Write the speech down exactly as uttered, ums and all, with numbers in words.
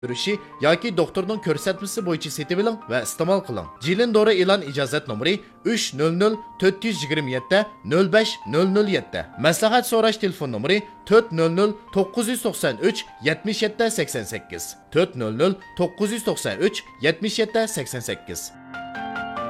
Görüşü yoki doktorning ko'rsatmasi bo'yicha setib oling va iste'mol qiling. Jilin dori e'lon ijozat nomeri uch nol nol to'rt yuz yigirma yetti nol besh nol nol yetti. Maslahat so'rash telefon nomeri to'rt nol nol to'qqiz yuz to'qson uch yetmish yetti sakson sakkiz. to'rt nol nol to'qqiz yuz to'qson uch yetmish yetti sakson sakkiz.